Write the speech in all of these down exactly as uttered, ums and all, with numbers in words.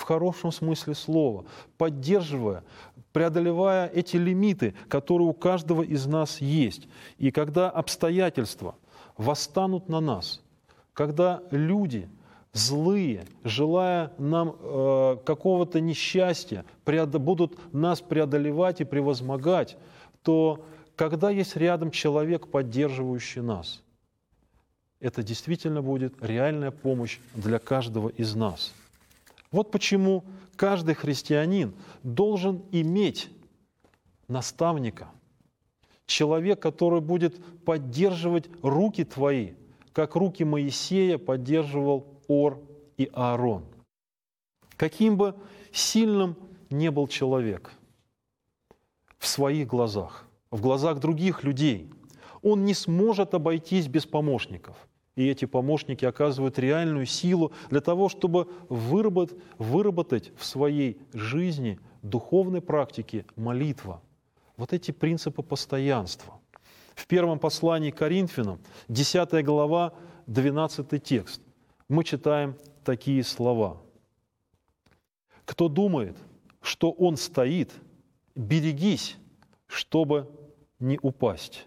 хорошем смысле слова, поддерживая, преодолевая эти лимиты, которые у каждого из нас есть. И когда обстоятельства восстанут на нас, когда люди злые, желая нам э, какого-то несчастья, преодо- будут нас преодолевать и превозмогать, то когда есть рядом человек, поддерживающий нас, это действительно будет реальная помощь для каждого из нас. Вот почему каждый христианин должен иметь наставника, человек, который будет поддерживать руки твои, как руки Моисея поддерживал Ор и Аарон. Каким бы сильным ни был человек в своих глазах, в глазах других людей, он не сможет обойтись без помощников. И эти помощники оказывают реальную силу для того, чтобы выработать, выработать в своей жизни духовной практике молитва. Вот эти принципы постоянства. В первом послании к Коринфянам, десятая глава, двенадцатый текст, мы читаем такие слова. «Кто думает, что он стоит, берегись, чтобы не упасть».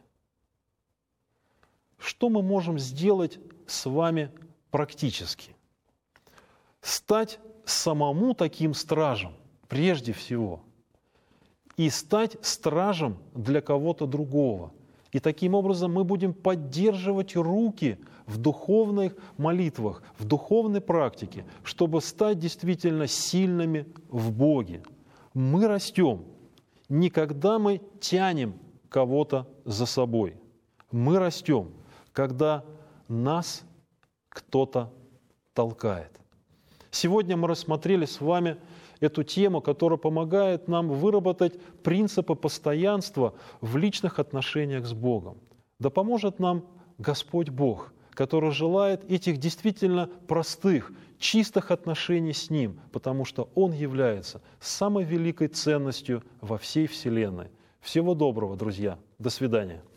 Что мы можем сделать с вами практически? Стать самому таким стражем, прежде всего, и стать стражем для кого-то другого. И таким образом мы будем поддерживать руки в духовных молитвах, в духовной практике, чтобы стать действительно сильными в Боге. Мы растем не когда мы тянем кого-то за собой. Мы растем, когда нас кто-то толкает. Сегодня мы рассмотрели с вами эту тему, которая помогает нам выработать принципы постоянства в личных отношениях с Богом. Да поможет нам Господь Бог, который желает этих действительно простых, чистых отношений с Ним, потому что Он является самой великой ценностью во всей Вселенной. Всего доброго, друзья. До свидания.